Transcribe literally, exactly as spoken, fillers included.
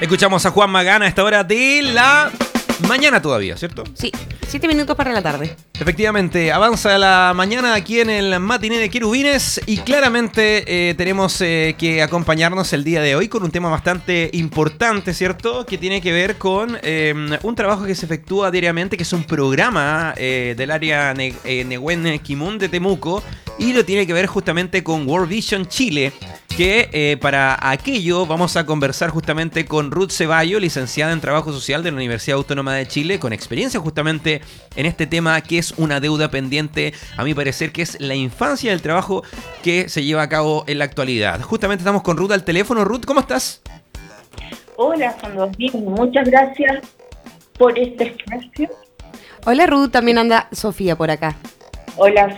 Escuchamos a Juan Magana a esta hora de la mañana todavía, ¿cierto? Sí, siete minutos para la tarde. Efectivamente, avanza la mañana aquí en el matiné de Querubines y claramente eh, tenemos eh, que acompañarnos el día de hoy con un tema bastante importante, ¿cierto? Que tiene que ver con eh, un trabajo que se efectúa diariamente, que es un programa eh, del área ne eh, Nehuen Kimun de Temuco y lo tiene que ver justamente con World Vision Chile. Que eh, para aquello vamos a conversar justamente con Ruth Ceballo, licenciada en Trabajo Social de la Universidad Autónoma de Chile, con experiencia justamente en este tema que es una deuda pendiente, a mi parecer, que es la infancia del trabajo que se lleva a cabo en la actualidad. Justamente estamos con Ruth al teléfono. Ruth, ¿cómo estás? Hola, Sandro, bien, muchas gracias por este espacio. Hola Ruth, también anda Sofía por acá. Hola,